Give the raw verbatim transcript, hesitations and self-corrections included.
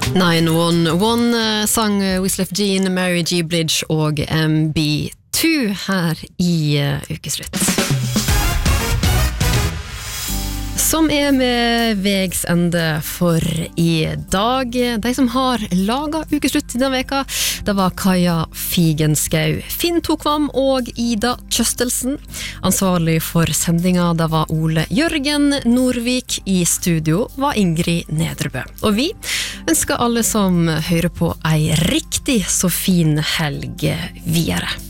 nine one one sang Wyclef Jean, Mary G. Blige og M B to her i Ukeslutt. Som er med vegs ende for i dag. De som har laget Ukeslutt denne veka, det var Kaja Figenskau, Finn Tokvam og Ida Kjøstelsen. Ansvarlig for sendinga, det var Ole Jørgen Norvik. I studio var Ingrid Nedrebø. Og vi ønsker alle som hører på ei riktig så fin helg videre.